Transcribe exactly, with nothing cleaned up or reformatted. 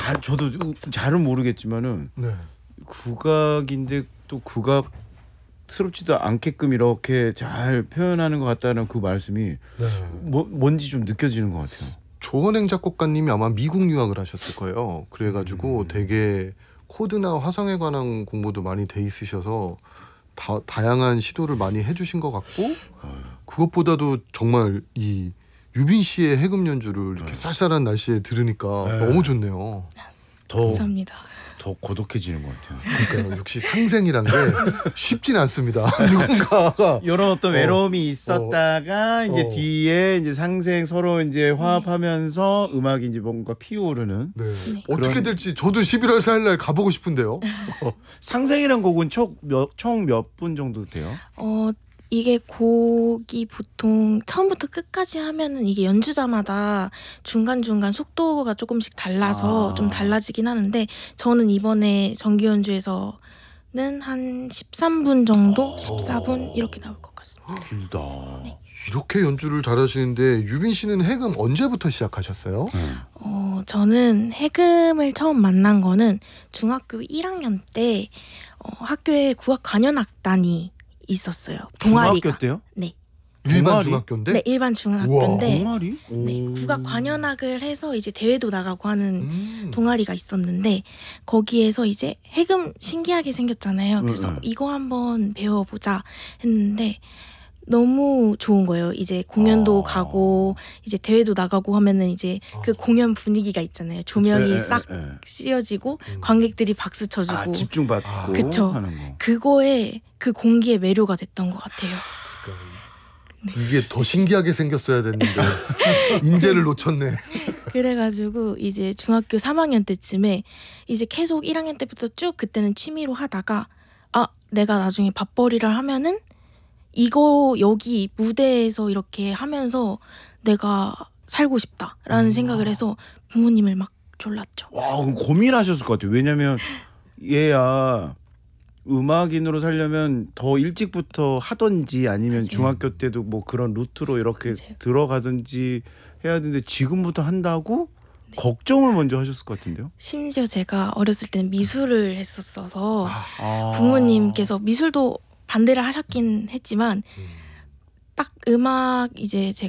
잘 저도 잘은 모르겠지만은 네. 국악인데 또 국악스럽지도 않게끔 이렇게 잘 표현하는 것 같다는 그 말씀이 네. 뭐, 뭔지 좀 느껴지는 것 같아요. 조원행 작곡가님이 아마 미국 유학을 하셨을 거예요. 그래가지고 음. 되게 코드나 화성에 관한 공부도 많이 돼 있으셔서 다, 다양한 시도를 많이 해주신 것 같고 그것보다도 정말 이 유빈 씨의 해금 연주를 이렇게 쌀쌀한 날씨에 들으니까 네. 너무 좋네요. 더, 감사합니다. 더 고독해지는 것 같아요. 그러니까요. 역시 상생이란 게 쉽진 않습니다. 누군가가 이런 어떤 어, 외로움이 있었다가 이제 어. 뒤에 이제 상생 서로 이제 화합하면서 음악이 이제 뭔가 피어오르는 네. 네. 어떻게 그런- 될지 저도 십일월 사일 날 가보고 싶은데요. 상생이란 곡은 총 몇 분 정도 돼요? 어 이게 곡이 보통 처음부터 끝까지 하면은 이게 연주자마다 중간중간 속도가 조금씩 달라서 아. 좀 달라지긴 하는데 저는 이번에 정기 연주에서는 한 십삼 분 정도, 십사 분 이렇게 나올 것 같습니다. 길다. 이렇게 연주를 잘하시는데 유빈 씨는 해금 언제부터 시작하셨어요? 어 저는 해금을 처음 만난 거는 중학교 일 학년 때 어, 학교에 국악 관현악단이 있었어요. 동아리가. 중학교 때요? 네. 일반 동아리? 중학교인데? 네, 일반 중학교인데 동아리? 네, 오. 국악 관현악을 해서 이제 대회도 나가고 하는 음. 동아리가 있었는데 거기에서 이제 해금 신기하게 생겼잖아요. 그래서 응, 응. 이거 한번 배워보자 했는데 너무 좋은 거예요. 이제 공연도 아. 가고 이제 대회도 나가고 하면은 이제 그 아. 공연 분위기가 있잖아요. 조명이 에, 에, 싹 에, 에. 씌워지고 음. 관객들이 박수 쳐주고 아 집중받고 아. 그쵸. 하는 거. 그거에 그 공기의 매료가 됐던 것 같아요. 그러니까 이게 더 신기하게 생겼어야 됐는데 인재를 놓쳤네. 그래가지고 이제 중학교 삼 학년 때쯤에 이제 계속 일 학년 때부터 쭉 그때는 취미로 하다가 아 내가 나중에 밥벌이를 하면은 이거 여기 무대에서 이렇게 하면서 내가 살고 싶다라는 음. 생각을 해서 부모님을 막 졸랐죠. 와 그럼 고민하셨을 것 같아요. 왜냐면 얘야 음악인으로 살려면 더 일찍부터 하던지 아니면 맞아요. 중학교 때도 뭐 그런 루트로 이렇게 맞아요. 들어가든지 해야 되는데 지금부터 한다고 걱정을 먼저 하셨을 것 같은데요. 심지어 제가 어렸을 때는 미술을 했었어서 아. 부모님께서 미술도 반대를 하셨긴 했지만 음. 딱 음악 이제 제가